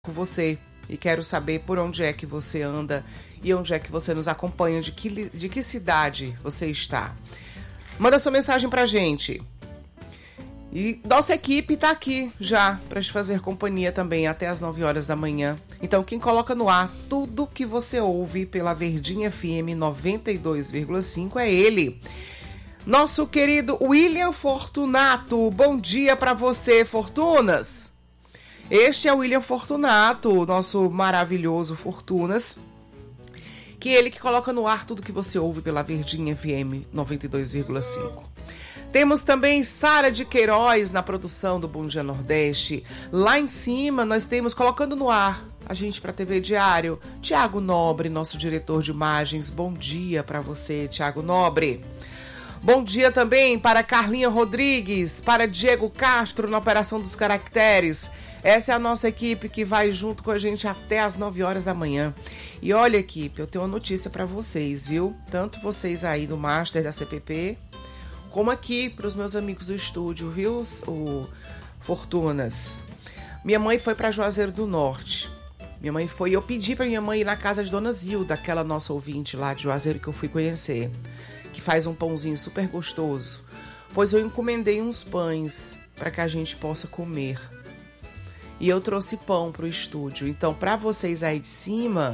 com você e quero saber por onde é que você anda e onde é que você nos acompanha, de que cidade você está. Manda sua mensagem pra gente. E nossa equipe tá aqui já para te fazer companhia também até as 9 horas da manhã. Então quem coloca no ar tudo que você ouve pela Verdinha FM 92,5 é ele. Nosso querido William Fortunato. Bom dia para você, Fortunas. Este é o William Fortunato, nosso maravilhoso Fortunas. Que é ele que coloca no ar tudo que você ouve pela Verdinha FM 92,5. Temos também Sara de Queiroz na produção do Bom Dia Nordeste. Lá em cima nós temos, colocando no ar, a gente para TV Diário, Tiago Nobre, nosso diretor de imagens. Bom dia para você, Tiago Nobre. Bom dia também para Carlinha Rodrigues, para Diego Castro na Operação dos Caracteres. Essa é a nossa equipe que vai junto com a gente até as 9 horas da manhã. E olha, equipe, eu tenho uma notícia para vocês, viu? Tanto vocês aí do Master da CPP, como aqui para os meus amigos do estúdio, viu, o Fortunas? Minha mãe foi para Juazeiro do Norte. Eu pedi para minha mãe ir na casa de Dona Zilda, aquela nossa ouvinte lá de Juazeiro que eu fui conhecer, que faz um pãozinho super gostoso. Pois eu encomendei uns pães para que a gente possa comer. E eu trouxe pão pro estúdio. Então, para vocês aí de cima,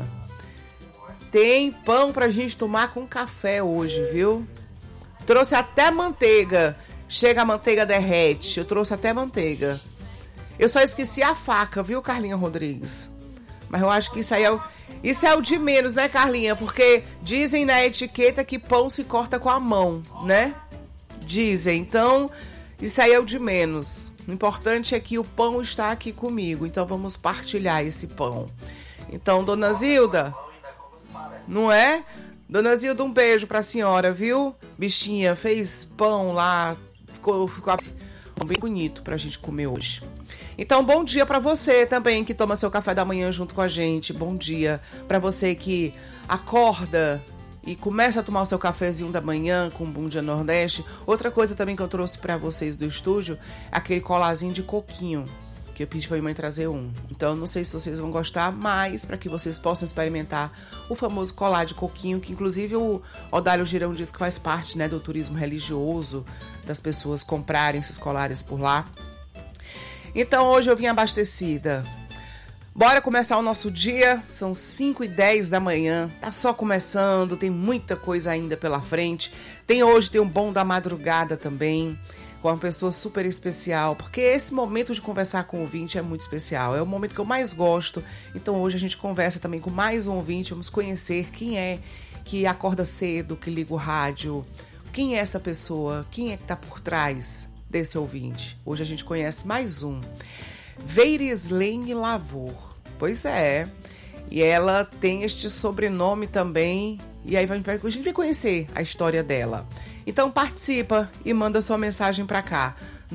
tem pão pra gente tomar com café hoje, viu? Trouxe até manteiga. Chega, a manteiga derrete. Eu trouxe até manteiga. Eu só esqueci a faca, viu, Carlinha Rodrigues? Mas eu acho que isso é o de menos, né, Carlinha? Porque dizem na etiqueta que pão se corta com a mão, né? Dizem. Então, isso aí é o de menos. O importante é que o pão está aqui comigo. Então, vamos partilhar esse pão. Então, Dona Zilda, não é? Dona Zilda, um beijo pra senhora, viu? Bichinha, fez pão lá, ficou bem bonito pra gente comer hoje. Então, bom dia pra você também que toma seu café da manhã junto com a gente. Bom dia pra você que acorda e começa a tomar o seu cafezinho da manhã com o Bom Dia Nordeste. Outra coisa também que eu trouxe pra vocês do estúdio é aquele colazinho de coquinho, que eu pedi pra minha mãe trazer um. Então, não sei se vocês vão gostar, mas para que vocês possam experimentar o famoso colar de coquinho, que inclusive o Odálio Girão diz que faz parte, né, do turismo religioso, das pessoas comprarem esses colares por lá. Então, hoje eu vim abastecida. Bora começar o nosso dia, são 5h10 da manhã, tá só começando, tem muita coisa ainda pela frente. Hoje tem um bom da madrugada também, com uma pessoa super especial, porque esse momento de conversar com o ouvinte é muito especial, é o momento que eu mais gosto. Então hoje a gente conversa também com mais um ouvinte, vamos conhecer quem é que acorda cedo, que liga o rádio, quem é essa pessoa, quem é que tá por trás desse ouvinte. Hoje a gente conhece mais um. Veirislene Lavor. Pois é. E ela tem este sobrenome também. E aí a gente vai conhecer a história dela. Então participa e manda sua mensagem pra cá.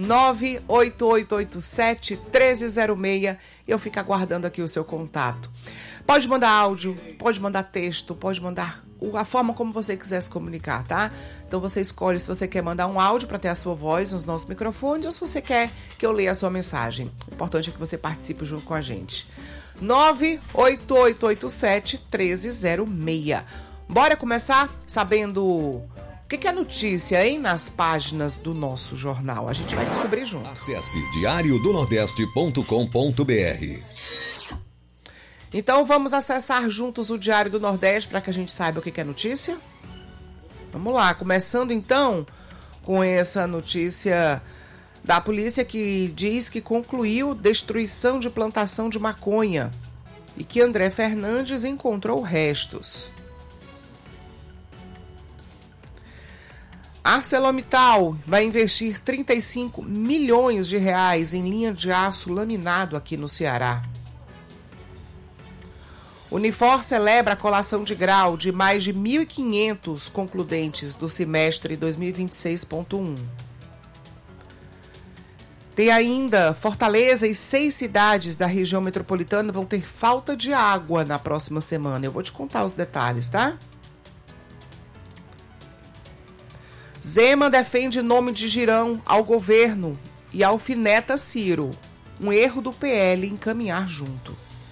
98887-1306. Eu fico aguardando aqui o seu contato. Pode mandar áudio, pode mandar texto, pode mandar a forma como você quiser se comunicar, tá? Então você escolhe se você quer mandar um áudio para ter a sua voz nos nossos microfones ou se você quer que eu leia a sua mensagem. O importante é que você participe junto com a gente. 98887-1306. Bora começar sabendo o que é notícia, hein? Nas páginas do nosso jornal. A gente vai descobrir junto. Acesse diariodonordeste.com.br. Então vamos acessar juntos o Diário do Nordeste para que a gente saiba o que é notícia? Vamos lá, começando então com essa notícia da polícia que diz que concluiu destruição de plantação de maconha e que André Fernandes encontrou restos. ArcelorMittal vai investir 35 milhões de reais em linha de aço laminado aqui no Ceará. Unifor celebra a colação de grau de mais de 1.500 concludentes do semestre 2026.1. Tem ainda Fortaleza e 6 cidades da região metropolitana vão ter falta de água na próxima semana. Eu vou te contar os detalhes, tá? Zema defende nome de Girão ao governo e alfineta Ciro. Um erro do PL em caminhar junto.